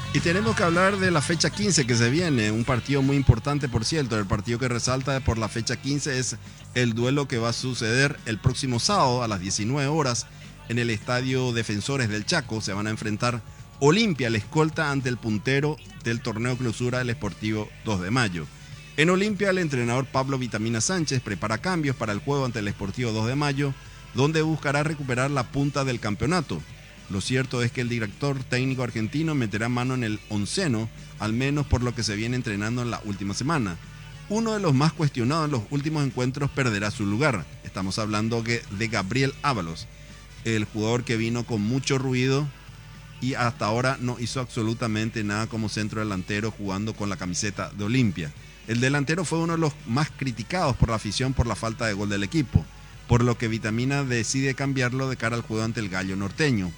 Y tenemos que hablar de la fecha 15 que se viene, un partido muy importante, por cierto. El partido que resalta por la fecha 15 es el duelo que va a suceder el próximo sábado a las 19 horas en el Estadio Defensores del Chaco. Se van a enfrentar Olimpia, la escolta, ante el puntero del torneo clausura del Sportivo 2 de Mayo. En Olimpia, el entrenador Pablo Vitamina Sánchez prepara cambios para el juego ante el Sportivo 2 de Mayo, donde buscará recuperar la punta del campeonato. Lo cierto es que el director técnico argentino meterá mano en el onceno, al menos por lo que se viene entrenando en la última semana. Uno de los más cuestionados en los últimos encuentros perderá su lugar. Estamos hablando de Gabriel Ábalos, el jugador que vino con mucho ruido y hasta ahora no hizo absolutamente nada como centro delantero jugando con la camiseta de Olimpia. El delantero fue uno de los más criticados por la afición por la falta de gol del equipo, por lo que Vitamina decide cambiarlo de cara al juego ante el Gallo Norteño.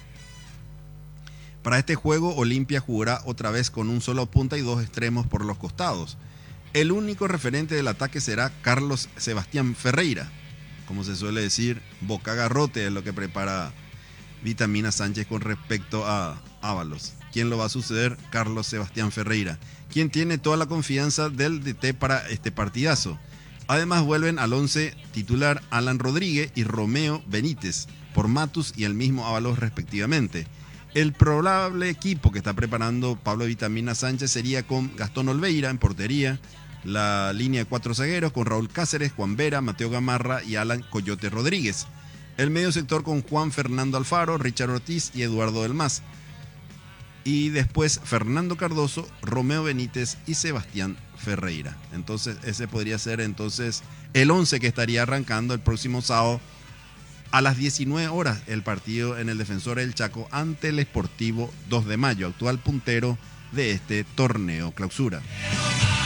Para este juego, Olimpia jugará otra vez con un solo punta y dos extremos por los costados. El único referente del ataque será Carlos Sebastián Ferreira. Como se suele decir, boca garrote es lo que prepara Vitamina Sánchez con respecto a Ábalos. ¿Quién lo va a suceder? Carlos Sebastián Ferreira, quien tiene toda la confianza del DT para este partidazo. Además vuelven al 11 titular Alan Rodríguez y Romeo Benítez por Matus y el mismo Ábalos respectivamente. El probable equipo que está preparando Pablo Vitamina Sánchez sería con Gastón Olveira en portería, la línea de cuatro zagueros con Raúl Cáceres, Juan Vera, Mateo Gamarra y Alan Coyote Rodríguez. El medio sector con Juan Fernando Alfaro, Richard Ortiz y Eduardo Del Mas. Y después Fernando Cardoso, Romeo Benítez y Sebastián Ferreira. Entonces ese podría ser entonces el 11 que estaría arrancando el próximo sábado a las 19 horas el partido en el Defensor del Chaco ante el Sportivo 2 de Mayo, actual puntero de este torneo clausura.